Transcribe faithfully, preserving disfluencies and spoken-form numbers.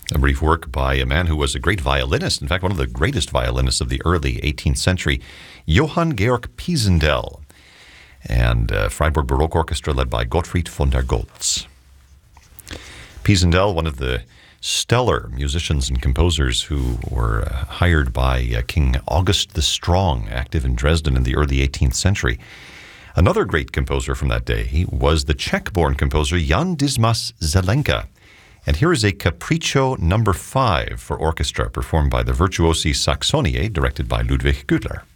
A brief work by a man who was a great violinist, in fact, one of the greatest violinists of the early eighteenth century, Johann Georg Pisendel, and uh, Freiburg Baroque Orchestra led by Gottfried von der Goltz. Pisendel, one of the stellar musicians and composers who were uh, hired by uh, King August the Strong, active in Dresden in the early eighteenth century. Another great composer from that day was the Czech-born composer Jan Dismas Zelenka. And here is a Capriccio number five for orchestra, performed by the Virtuosi Saxoniae, directed by Ludwig Güttler.